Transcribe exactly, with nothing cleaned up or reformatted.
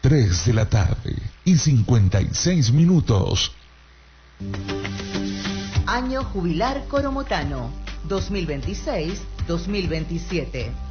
tres de la tarde y cincuenta y seis minutos. Año jubilar coromotano dos mil veintiséis dos mil veintisiete.